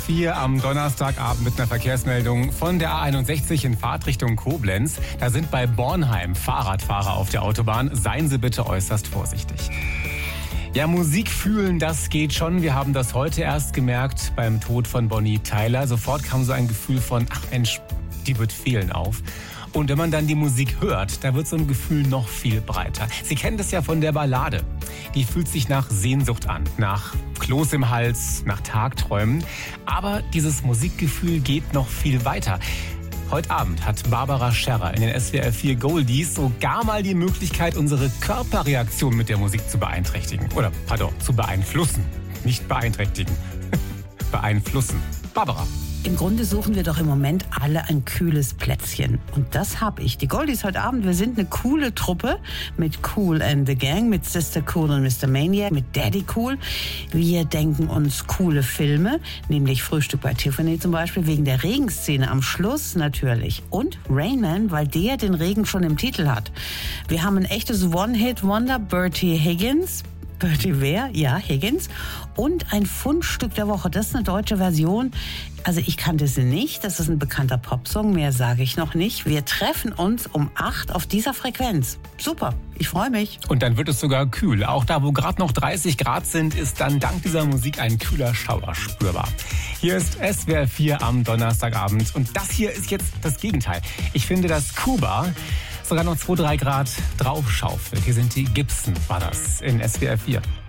4 am Donnerstagabend mit einer Verkehrsmeldung von der A61 in Fahrtrichtung Koblenz. Da sind bei Bornheim Fahrradfahrer auf der Autobahn. Seien Sie bitte äußerst vorsichtig. Ja, Musik fühlen, das geht schon. Wir haben das heute erst gemerkt beim Tod von Bonnie Tyler. Sofort kam so ein Gefühl von, ach Mensch, die wird fehlen auf. Und wenn man dann die Musik hört, da wird so ein Gefühl noch viel breiter. Sie kennen das ja von der Ballade. Die fühlt sich nach Sehnsucht an, nach Kloß im Hals, nach Tagträumen. Aber dieses Musikgefühl geht noch viel weiter. Heute Abend hat Barbara Scherrer in den SWR 4 Goldies sogar mal die Möglichkeit, unsere Körperreaktion mit der Musik zu beeinträchtigen. Oder, pardon, zu beeinflussen. Nicht beeinträchtigen. Beeinflussen. Barbara. Im Grunde suchen wir doch im Moment alle ein kühles Plätzchen. Und das habe ich. Die Goldies heute Abend, wir sind eine coole Truppe mit Kool and the Gang, mit Sister Cool und Mr. Maniac, mit Daddy Cool. Wir denken uns coole Filme, nämlich Frühstück bei Tiffany zum Beispiel, wegen der Regenszene am Schluss natürlich. Und Rain Man, weil der den Regen schon im Titel hat. Wir haben ein echtes One-Hit-Wonder, Bertie Higgins. Bertie wer? Ja, Higgins. Und ein Fundstück der Woche. Das ist eine deutsche Version. Also ich kannte sie nicht. Das ist ein bekannter Popsong. Mehr sage ich noch nicht. Wir treffen uns um 8 auf dieser Frequenz. Super. Ich freue mich. Und dann wird es sogar kühl. Auch da, wo gerade noch 30 Grad sind, ist dann dank dieser Musik ein kühler Schauer spürbar. Hier ist SWR 4 am Donnerstagabend. Und das hier ist jetzt das Gegenteil. Ich finde, dass Kuba sogar noch 2-3 Grad draufschaufelt. Hier sind die Gibson Brothers in SWR 4.